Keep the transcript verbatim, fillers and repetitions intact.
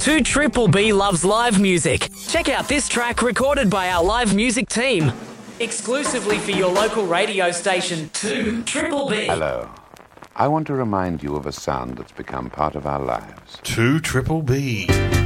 two Triple B loves live music. Check out this track recorded by our live music team. Exclusively for your local radio station, two Triple B. Hello. I want to remind you of a sound that's become part of our lives. two Triple B.